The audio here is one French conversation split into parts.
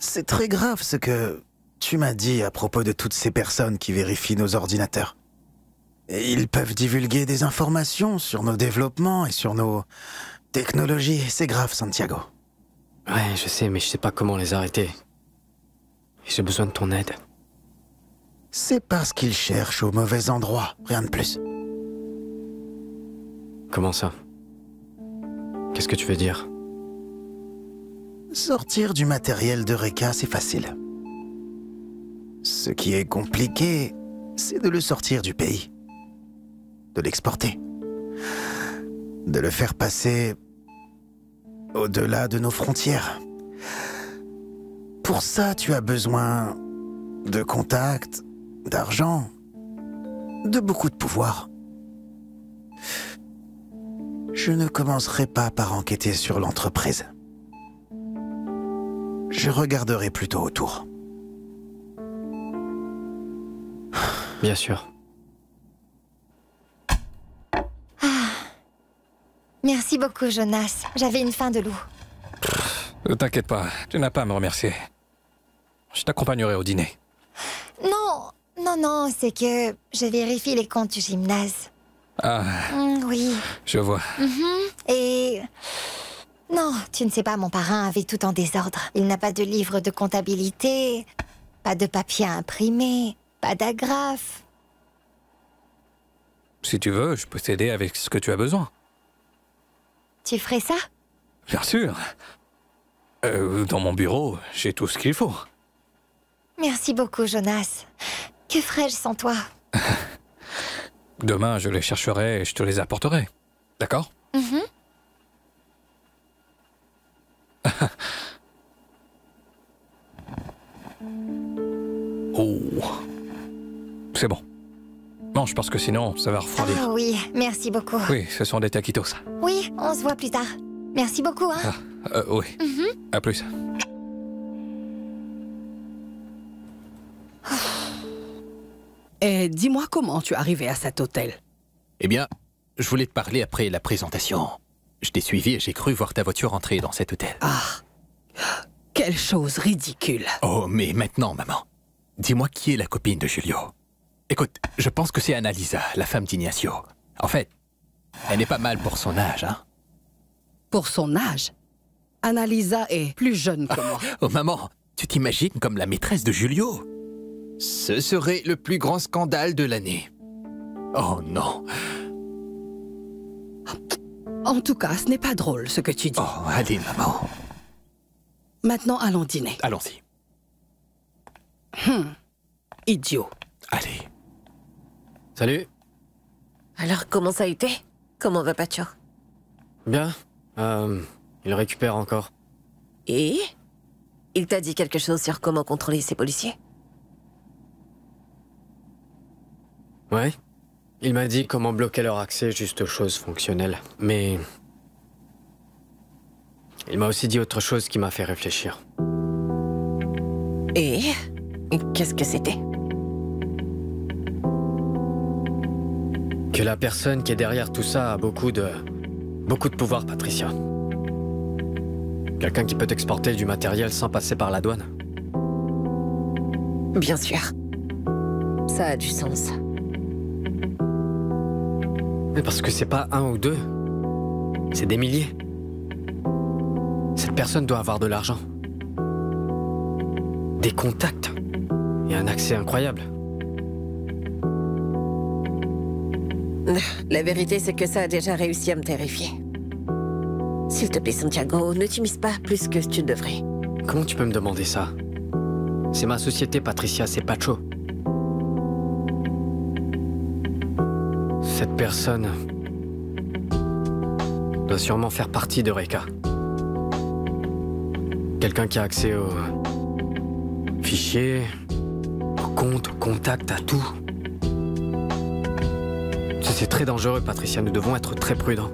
C'est très grave ce que tu m'as dit à propos de toutes ces personnes qui vérifient nos ordinateurs. Et ils peuvent divulguer des informations sur nos développements et sur nos technologies. C'est grave, Santiago. Ouais, je sais, mais je sais pas comment les arrêter. J'ai besoin de ton aide. C'est parce qu'ils cherchent au mauvais endroit, rien de plus. Comment ça? Qu'est-ce que tu veux dire? Sortir du matériel d'Eureka, c'est facile. Ce qui est compliqué, c'est de le sortir du pays. De l'exporter. De le faire passer au-delà de nos frontières. Pour ça, tu as besoin de contacts, d'argent, de beaucoup de pouvoir. Je ne commencerai pas par enquêter sur l'entreprise. Je regarderai plutôt autour. Bien sûr. Merci beaucoup, Jonas. J'avais une faim de loup. Ne t'inquiète pas, tu n'as pas à me remercier. Je t'accompagnerai au dîner. Non, c'est que je vérifie les comptes du gymnase. Ah, Oui. je vois. Et... Non, tu ne sais pas, mon parrain avait tout en désordre. Il n'a pas de livre de comptabilité, pas de papier à imprimer, pas d'agrafe. Si tu veux, je peux t'aider avec ce que tu as besoin. Tu ferais ça? Bien sûr. Dans mon bureau, j'ai tout ce qu'il faut. Merci beaucoup, Jonas. Que ferais-je sans toi? Demain, je les chercherai et je te les apporterai. D'accord? Oh. C'est bon. Mange parce que sinon, ça va refroidir. Ah oui, merci beaucoup. Oui, ce sont des taquitos. Oui, on se voit plus tard. Merci beaucoup, hein. Oui. À plus. Et dis-moi comment tu es arrivé à cet hôtel. Eh bien, je voulais te parler après la présentation. Je t'ai suivi et j'ai cru voir ta voiture entrer dans cet hôtel. Ah, quelle chose ridicule. Oh, mais maintenant, maman, dis-moi qui est la copine de Julio. Écoute, je pense que c'est Annalisa, la femme d'Ignacio. En fait, elle n'est pas mal pour son âge, hein. Pour son âge, Annalisa est plus jeune que moi. Oh, maman, tu t'imagines comme la maîtresse de Julio? Ce serait le plus grand scandale de l'année. Oh non. En tout cas, ce n'est pas drôle ce que tu dis. Oh, allez, maman. Maintenant, allons dîner. Allons-y. Idiot. Allez. Salut. Alors, comment ça a été? Comment va Pacho? Bien. Il récupère encore. Et? Il t'a dit quelque chose sur comment contrôler ces policiers? Ouais. Il m'a dit comment bloquer leur accès juste aux choses fonctionnelles. Mais... il m'a aussi dit autre chose qui m'a fait réfléchir. Et? Qu'est-ce que c'était? Que la personne qui est derrière tout ça a beaucoup de pouvoir, Patricia. Quelqu'un qui peut exporter du matériel sans passer par la douane. Bien sûr. Ça a du sens. Mais parce que c'est pas un ou deux. C'est des milliers. Cette personne doit avoir de l'argent. Des contacts. Et un accès incroyable. La vérité, c'est que ça a déjà réussi à me terrifier. S'il te plaît, Santiago, ne t'immisce pas plus que tu devrais. Comment tu peux me demander ça? C'est ma société, Patricia, c'est Pacho. Cette personne doit sûrement faire partie d'Eureka. Quelqu'un qui a accès aux fichiers, aux comptes, aux contacts, à tout. C'est très dangereux, Patricia. Nous devons être très prudents.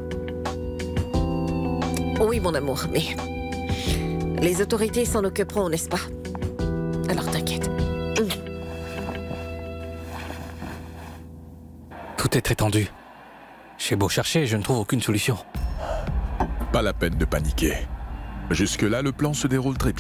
Oui, mon amour, mais... les autorités s'en occuperont, n'est-ce pas? Alors t'inquiète. Tout est très tendu. J'ai beau chercher, je ne trouve aucune solution. Pas la peine de paniquer. Jusque-là, le plan se déroule très bien.